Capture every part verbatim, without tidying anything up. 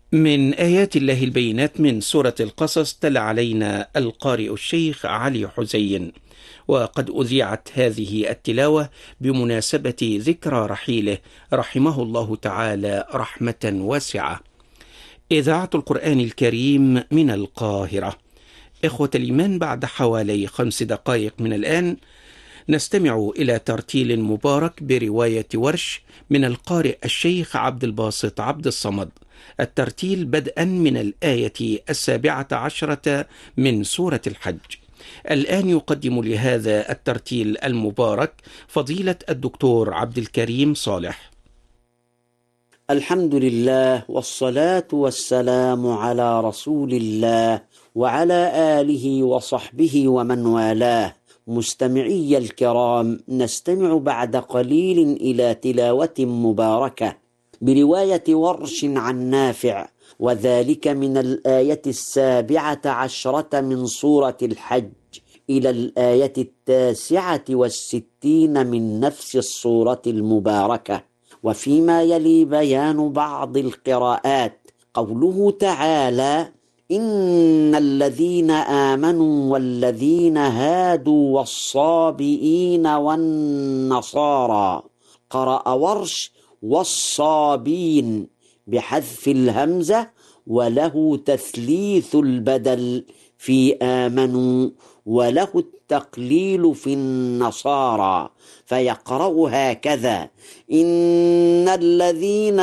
من آيات الله البينات من سورة القصص تلا علينا القارئ الشيخ علي حسين، وقد أذيعت هذه التلاوة بمناسبة ذكرى رحيله رحمه الله تعالى رحمة واسعة. إذاعة القرآن الكريم من القاهرة. إخوة الإيمان، بعد حوالي خمس دقائق من الآن نستمع إلى ترتيل مبارك برواية ورش من القارئ الشيخ عبد الباسط عبد الصمد، الترتيل بدءا من الآية السابعة عشرة من سورة الحج. الآن يقدم لهذا الترتيل المبارك فضيلة الدكتور عبد الكريم صالح. الحمد لله والصلاة والسلام على رسول الله وعلى آله وصحبه ومن والاه. مستمعي الكرام، نستمع بعد قليل إلى تلاوة مباركة برواية ورش عن نافع، وذلك من الآية السابعة عشرة من سورة الحج إلى الآية التاسعة والستين من نفس السورة المباركة. وفيما يلي بيان بعض القراءات. قوله تعالى: إن الذين آمنوا والذين هادوا والصابئين والنصارى. قرأ ورش والصابين بحذف الهمزة وله تثليث البدل في آمنوا، وله التقليل في النصارى، فيقرأ هكذا: إن الذين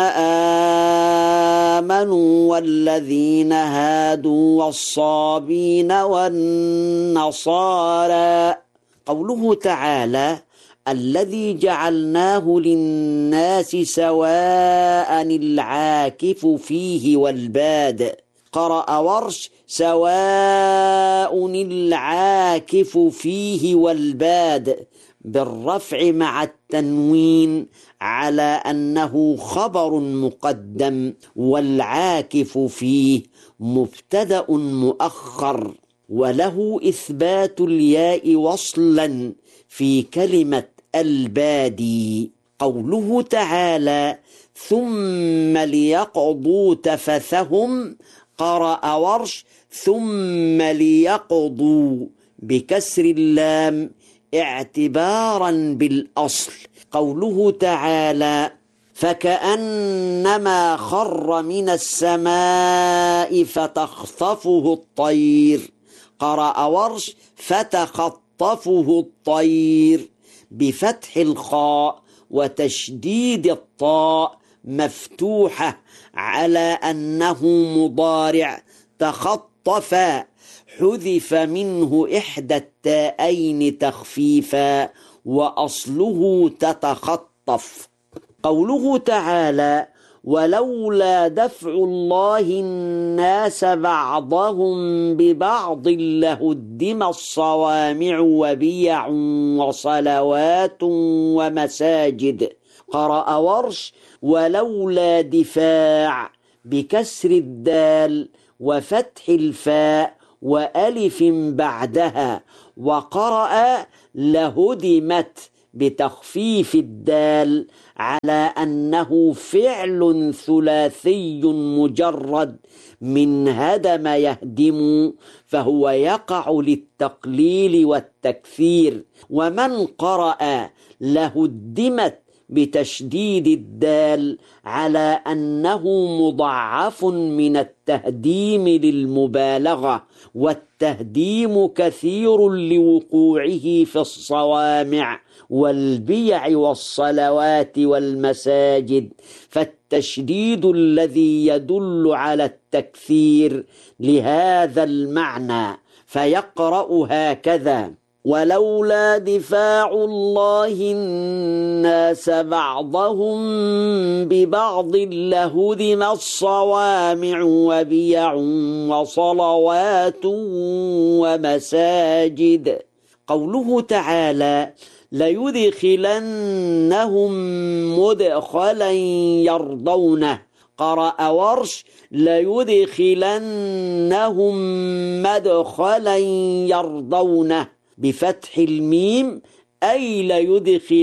آمنوا والذين هادوا والصابين والنصارى. قوله تعالى: الذي جعلناه للناس سواء العاكف فيه والباد. قرأ ورش سواء العاكف فيه والباد بالرفع مع التنوين على أنه خبر مقدم، والعاكف فيه مبتدأ مؤخر، وله إثبات الياء وصلا في كلمة البادي. قوله تعالى: ثم ليقضوا تفثهم. قرأ ورش ثم ليقضوا بكسر اللام اعتبارا بالأصل. قوله تعالى: فكأنما خر من السماء فتخطفه الطير. قرأ ورش فتخطفه الطير بفتح الخاء وتشديد الطاء مفتوحة على أنه مضارع تخطف، حذف منه إحدى التاءين تخفيفا وأصله تتخطف. قوله تعالى: ولولا دفع الله الناس بعضهم ببعض لهدم الصوامع وبيع وصلوات ومساجد. قرأ ورش ولولا دفاع بكسر الدال وفتح الفاء وألف بعدها. وقرأ لهدمت بتخفيف الدال على أنه فعل ثلاثي مجرد من هدم يهدم، فهو يقع للتقليل والتكثير. ومن قرأ لهدمت بتشديد الدال على أنه مضاعف من التهديم للمبالغة، والتهديم كثير لوقوعه في الصوامع والبيع والصلوات والمساجد، فالتشديد الذي يدل على التكثير لهذا المعنى. فيقرأ هكذا: ولولا دفاع الله الناس بعضهم ببعض لهدم الصوامع وبيع وصلوات ومساجد. قوله تعالى: ليدخلنهم مدخلا يرضونه. قرأ ورش ليدخلنهم مدخلا يرضونه بفتح الميم، أي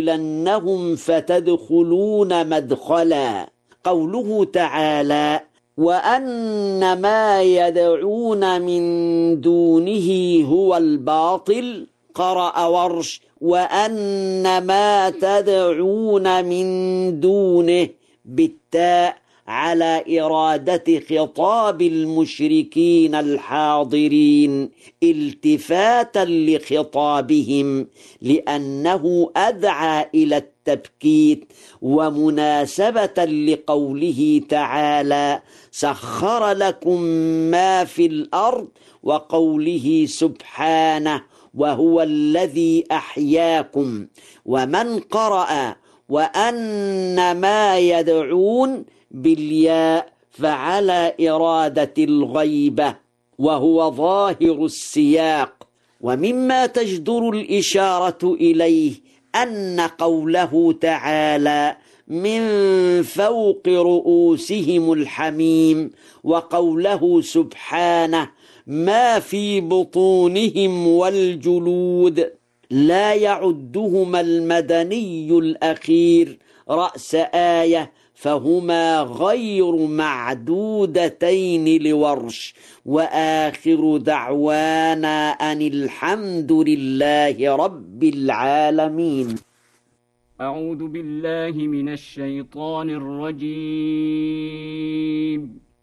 ليدخلنهم فتدخلون مدخلا. قوله تعالى: وأن ما يدعون من دونه هو الباطل. قرأ ورش وأن ما تدعون من دونه بالتاء على إرادة خطاب المشركين الحاضرين التفاتا لخطابهم، لأنه أدعى إلى التبكيت، ومناسبة لقوله تعالى سخر لكم ما في الأرض، وقوله سبحانه وهو الذي أحياكم. ومن قرأ وأن ما يدعون بالياء فعلى إرادة الغيبة، وهو ظاهر السياق. ومما تجدر الإشارة إليه أن قوله تعالى من فوق رؤوسهم الحميم، وقوله سبحانه ما في بطونهم والجلود، لا يعدهما المدني الأخير رأس آية، فهما غير معدودتين لورش. وآخر دعوانا أن الحمد لله رب العالمين. أعوذ بالله من الشيطان الرجيم.